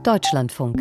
Deutschlandfunk.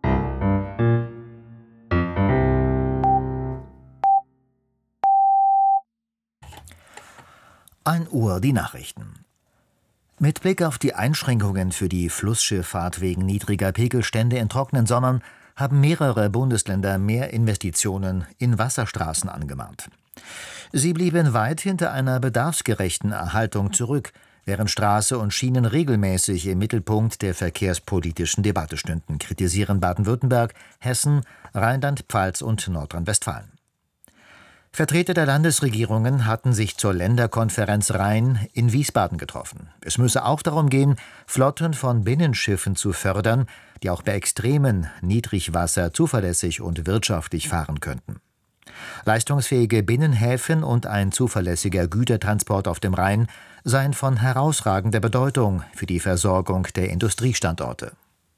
1 Uhr die Nachrichten. Mit Blick auf die Einschränkungen für die Flussschifffahrt wegen niedriger Pegelstände in trockenen Sommern haben mehrere Bundesländer mehr Investitionen in Wasserstraßen angemahnt. Sie blieben weit hinter einer bedarfsgerechten Erhaltung zurück, während Straße und Schienen regelmäßig im Mittelpunkt der verkehrspolitischen Debatte stünden, kritisieren Baden-Württemberg, Hessen, Rheinland-Pfalz und Nordrhein-Westfalen. Vertreter der Landesregierungen hatten sich zur Länderkonferenz Rhein in Wiesbaden getroffen. Es müsse auch darum gehen, Flotten von Binnenschiffen zu fördern, die auch bei extremen Niedrigwasser zuverlässig und wirtschaftlich fahren könnten. Leistungsfähige Binnenhäfen und ein zuverlässiger Gütertransport auf dem Rhein seien von herausragender Bedeutung für die Versorgung der Industriestandorte.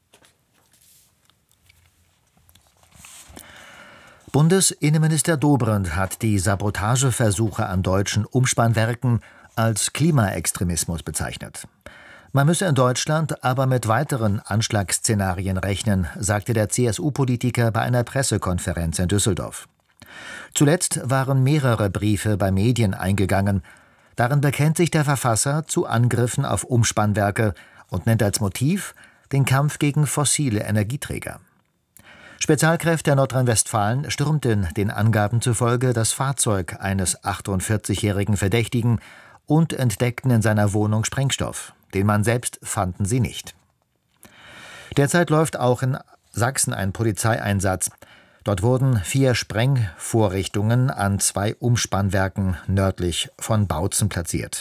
Bundesinnenminister Dobrindt hat die Sabotageversuche an deutschen Umspannwerken als Klimaextremismus bezeichnet. Man müsse in Deutschland aber mit weiteren Anschlagsszenarien rechnen, sagte der CSU-Politiker bei einer Pressekonferenz in Düsseldorf. Zuletzt waren mehrere Briefe bei Medien eingegangen. Darin bekennt sich der Verfasser zu Angriffen auf Umspannwerke und nennt als Motiv den Kampf gegen fossile Energieträger. Spezialkräfte Nordrhein-Westfalen stürmten den Angaben zufolge das Fahrzeug eines 48-jährigen Verdächtigen und entdeckten in seiner Wohnung Sprengstoff. Den Mann selbst fanden sie nicht. Derzeit läuft auch in Sachsen ein Polizeieinsatz. Dort wurden 4 Sprengvorrichtungen an 2 Umspannwerken nördlich von Bautzen platziert.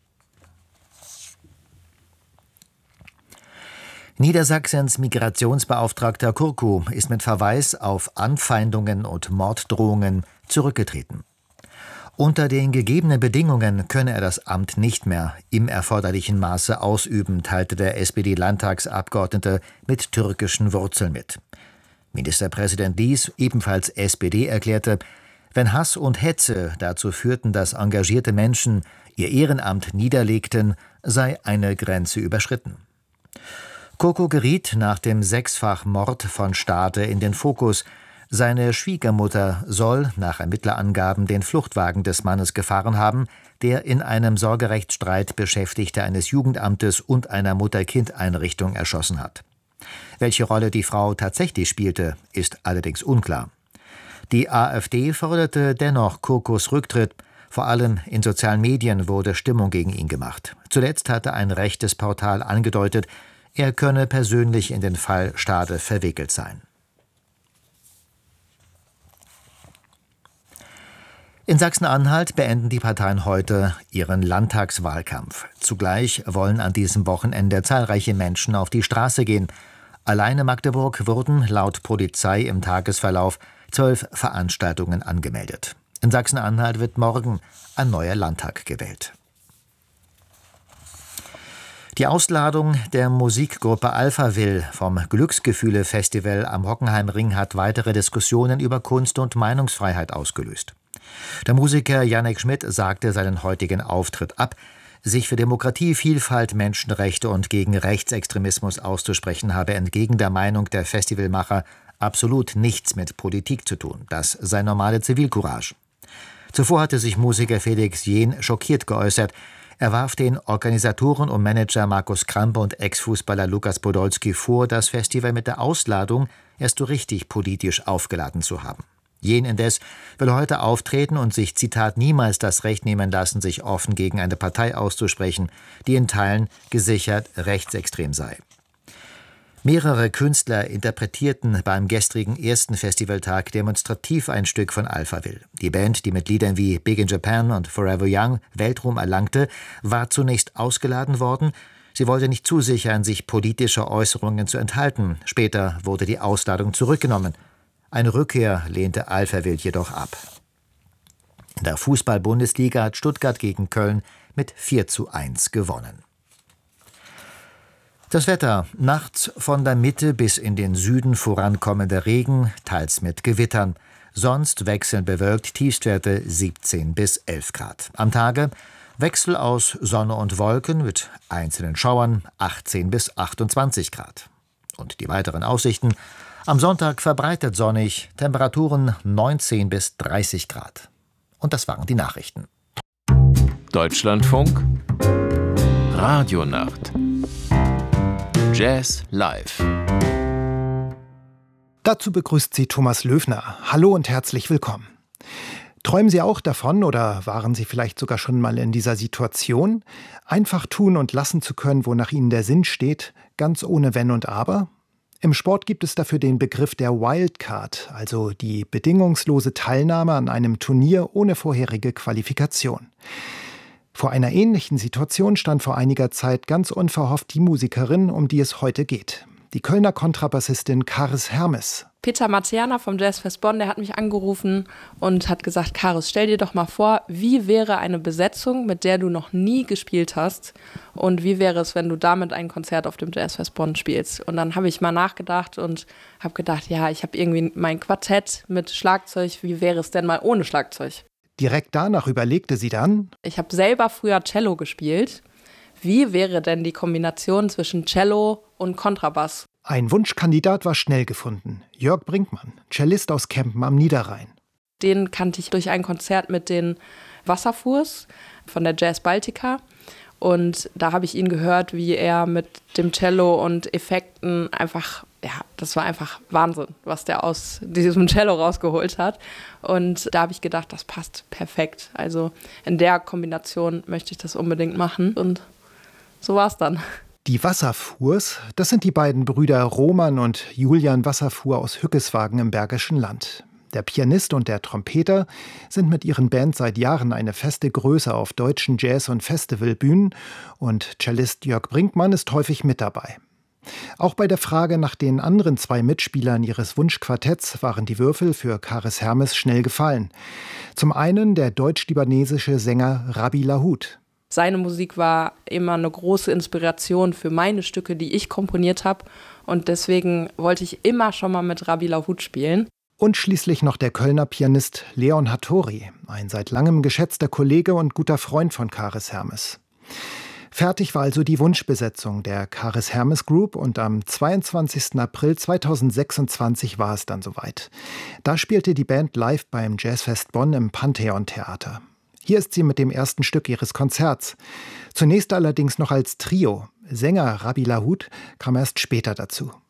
Niedersachsens Migrationsbeauftragter Kurko ist mit Verweis auf Anfeindungen und Morddrohungen zurückgetreten. Unter den gegebenen Bedingungen könne er das Amt nicht mehr im erforderlichen Maße ausüben, teilte der SPD-Landtagsabgeordnete mit türkischen Wurzeln mit. Ministerpräsident Lies, ebenfalls SPD, erklärte, wenn Hass und Hetze dazu führten, dass engagierte Menschen ihr Ehrenamt niederlegten, sei eine Grenze überschritten. Kurko geriet nach dem 6-fach-Mord von Stade in den Fokus. Seine Schwiegermutter soll nach Ermittlerangaben den Fluchtwagen des Mannes gefahren haben, der in einem Sorgerechtsstreit Beschäftigte eines Jugendamtes und einer Mutter-Kind-Einrichtung erschossen hat. Welche Rolle die Frau tatsächlich spielte, ist allerdings unklar. Die AfD forderte dennoch Kurkos Rücktritt. Vor allem in sozialen Medien wurde Stimmung gegen ihn gemacht. Zuletzt hatte ein rechtes Portal angedeutet, er könne persönlich in den Fall Stade verwickelt sein. In Sachsen-Anhalt beenden die Parteien heute ihren Landtagswahlkampf. Zugleich wollen an diesem Wochenende zahlreiche Menschen auf die Straße gehen. Allein in Magdeburg wurden laut Polizei im Tagesverlauf 12 Veranstaltungen angemeldet. In Sachsen-Anhalt wird morgen ein neuer Landtag gewählt. Die Ausladung der Musikgruppe Alphaville vom Glücksgefühle-Festival am Hockenheimring hat weitere Diskussionen über Kunst- und Meinungsfreiheit ausgelöst. Der Musiker Jannik Schmidt sagte seinen heutigen Auftritt ab. Sich für Demokratie, Vielfalt, Menschenrechte und gegen Rechtsextremismus auszusprechen, habe entgegen der Meinung der Festivalmacher absolut nichts mit Politik zu tun. Das sei normale Zivilcourage. Zuvor hatte sich Musiker Felix Jähn schockiert geäußert. Er warf den Organisatoren und Manager Markus Krampe und Ex-Fußballer Lukas Podolski vor, das Festival mit der Ausladung erst so richtig politisch aufgeladen zu haben. Jähn indes will heute auftreten und sich, Zitat, niemals das Recht nehmen lassen, sich offen gegen eine Partei auszusprechen, die in Teilen gesichert rechtsextrem sei. Mehrere Künstler interpretierten beim gestrigen ersten Festivaltag demonstrativ ein Stück von Alphaville. Die Band, die mit Liedern wie Big in Japan und Forever Young Weltruhm erlangte, war zunächst ausgeladen worden. Sie wollte nicht zusichern, sich politischer Äußerungen zu enthalten. Später wurde die Ausladung zurückgenommen. Eine Rückkehr lehnte Alphaville jedoch ab. In der Fußball-Bundesliga hat Stuttgart gegen Köln mit 4:1 gewonnen. Das Wetter: nachts von der Mitte bis in den Süden vorankommender Regen, teils mit Gewittern. Sonst wechselnd bewölkt, Tiefstwerte 17 bis 11 Grad. Am Tage Wechsel aus Sonne und Wolken mit einzelnen Schauern, 18 bis 28 Grad. Und die weiteren Aussichten: am Sonntag verbreitet sonnig, Temperaturen 19 bis 30 Grad. Und das waren die Nachrichten. Deutschlandfunk Radionacht Jazz live. Dazu begrüßt Sie Thomas Löwner. Hallo und herzlich willkommen. Träumen Sie auch davon oder waren Sie vielleicht sogar schon mal in dieser Situation, einfach tun und lassen zu können, wonach Ihnen der Sinn steht, ganz ohne Wenn und Aber? Im Sport gibt es dafür den Begriff der Wildcard, also die bedingungslose Teilnahme an einem Turnier ohne vorherige Qualifikation. Vor einer ähnlichen Situation stand vor einiger Zeit ganz unverhofft die Musikerin, um die es heute geht. Die Kölner Kontrabassistin Karis Hermes. Peter Materna vom Jazzfest Bonn, der hat mich angerufen und hat gesagt, Karis, stell dir doch mal vor, wie wäre eine Besetzung, mit der du noch nie gespielt hast, und wie wäre es, wenn du damit ein Konzert auf dem Jazzfest Bonn spielst? Und dann habe ich mal nachgedacht und habe gedacht, ja, ich habe irgendwie mein Quartett mit Schlagzeug, wie wäre es denn mal ohne Schlagzeug? Direkt danach überlegte sie dann: Ich habe selber früher Cello gespielt. Wie wäre denn die Kombination zwischen Cello und Kontrabass? Ein Wunschkandidat war schnell gefunden. Jörg Brinkmann, Cellist aus Kempen am Niederrhein. Den kannte ich durch ein Konzert mit den Wasserfuhrs von der Jazz Baltica. Und da habe ich ihn gehört, wie er mit dem Cello und Effekten einfach, ja, das war einfach Wahnsinn, was der aus diesem Cello rausgeholt hat. Und da habe ich gedacht, das passt perfekt. Also in der Kombination möchte ich das unbedingt machen. Und so war es dann. Die Wasserfuhrs, das sind die beiden Brüder Roman und Julian Wasserfuhr aus Hückeswagen im Bergischen Land. Der Pianist und der Trompeter sind mit ihren Bands seit Jahren eine feste Größe auf deutschen Jazz- und Festivalbühnen, und Cellist Jörg Brinkmann ist häufig mit dabei. Auch bei der Frage nach den anderen zwei Mitspielern ihres Wunschquartetts waren die Würfel für Karis Hermes schnell gefallen. Zum einen der deutsch-libanesische Sänger Rabbi Lahoud. Seine Musik war immer eine große Inspiration für meine Stücke, die ich komponiert habe. Und deswegen wollte ich immer schon mal mit Rabbi Lahoud spielen. Und schließlich noch der Kölner Pianist Leon Hattori, ein seit langem geschätzter Kollege und guter Freund von Karis Hermes. Fertig war also die Wunschbesetzung der Karis Hermes Group, und am 22. April 2026 war es dann soweit. Da spielte die Band live beim Jazzfest Bonn im Pantheon-Theater. Hier ist sie mit dem ersten Stück ihres Konzerts. Zunächst allerdings noch als Trio. Sänger Rabbi Lahoud kam erst später dazu.